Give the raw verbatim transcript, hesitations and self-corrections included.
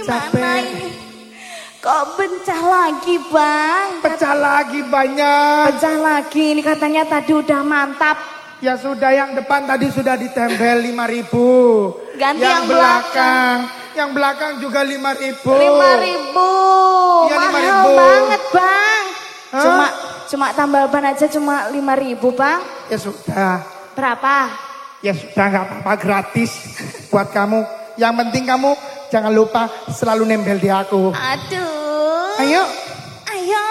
Gimana ini? Kok pecah lagi bang? Pecah lagi banyak. Pecah lagi, ini katanya tadi udah mantap. Ya sudah, yang depan tadi sudah ditempel lima ribu. Ganti yang, yang belakang. Yang belakang juga lima ribu. Lima ribu. Ya, mahal lima ribu. banget bang. Hah? Cuma cuma tambal ban aja cuma lima ribu bang. Ya sudah. Berapa? Ya sudah, nggak apa-apa, gratis buat kamu. Yang penting kamu jangan lupa selalu nempel di aku. Aduh. Ayo.